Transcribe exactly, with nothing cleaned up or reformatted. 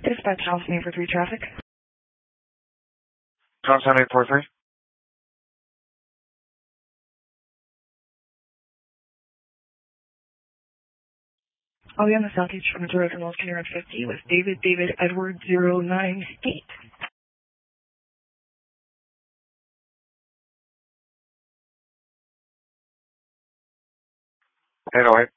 Dispatch house name for three traffic. Johnstown eight four three. I'll be on the southeast from Road from County Road fifty with David David Edward zero nine eight. eight oh eight.